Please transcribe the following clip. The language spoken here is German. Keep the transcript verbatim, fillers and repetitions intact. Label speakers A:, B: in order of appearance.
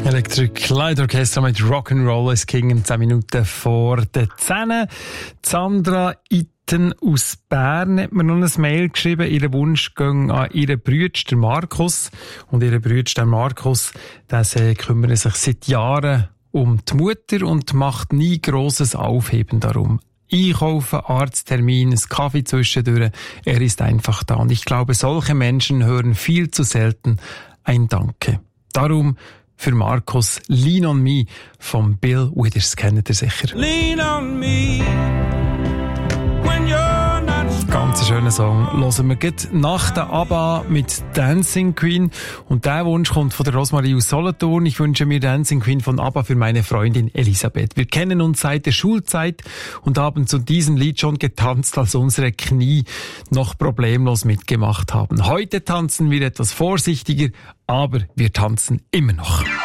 A: Electric Light Orchestra mit Rock'n'Roll is King, zehn Minuten vor der zehn. Sandra Itten aus Bern hat mir noch ein Mail geschrieben. Ihr Wunsch ging an ihren Bruder, der Markus. Und ihr Bruder, der Markus, der kümmert sich seit Jahren um die Mutter und macht nie grosses Aufheben darum. Einkaufen, Arzttermin, ein Kaffee zwischendurch. Er ist einfach da. Und ich glaube, solche Menschen hören viel zu selten ein Danke. Darum für Markus Lean on Me von Bill Withers, kennt ihr sicher.
B: Lean on me when you're not strong.
A: Ganz schöner Song. Hören wir gleich nach der ABBA mit Dancing Queen. Und der Wunsch kommt von der Rosmarie aus Solothurn. Ich wünsche mir Dancing Queen von ABBA für meine Freundin Elisabeth. Wir kennen uns seit der Schulzeit und haben zu diesem Lied schon getanzt, als unsere Knie noch problemlos mitgemacht haben. Heute tanzen wir etwas vorsichtiger, aber wir tanzen immer noch.